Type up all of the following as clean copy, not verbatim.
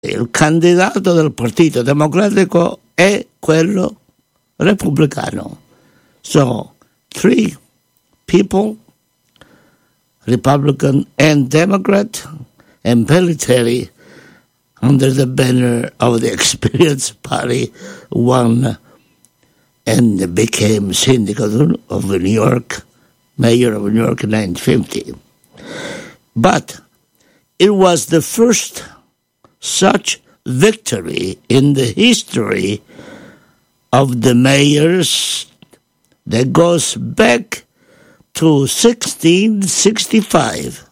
Il candidato del Partito Democratico è quello repubblicano. So, 3 people, Republican and Democrat, and Pelletieri, under the banner of the Experience Party, won and became Syndicate of New York, Mayor of New York in 1950. But it was the first such victory in the history of the mayors that goes back to 1665.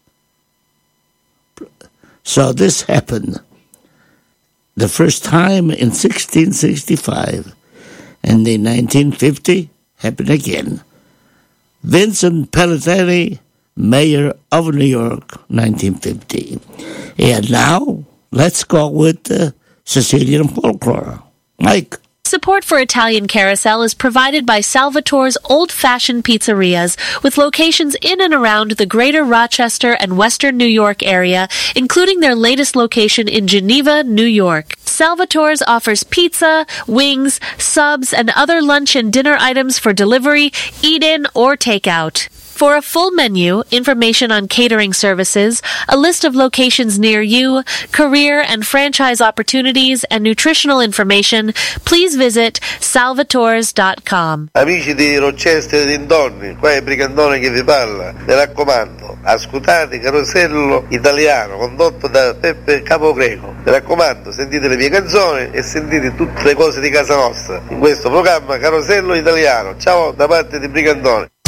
So this happened the first time in 1665, and in 1950 happened again. Vincent Pelletieri, Mayor of New York, 1950. And now, let's go with Sicilian folklore. Mike. Support for Italian Carousel is provided by Salvatore's old-fashioned pizzerias, with locations in and around the greater Rochester and western New York area, including their latest location in Geneva, New York. Salvatore's offers pizza, wings, subs, and other lunch and dinner items for delivery, eat-in, or takeout. For a full menu, information on catering services, a list of locations near you, career and franchise opportunities, and nutritional information, please visit salvatores.com. Amici di Rochester e dintorni, qua è Brigandone che vi parla. Mi raccomando, ascoltate Carosello Italiano, condotto da Peppe Capogreco. Mi raccomando, sentite le mie canzoni e sentite tutte le cose di casa nostra in questo programma Carosello Italiano. Ciao da parte di Brigandone.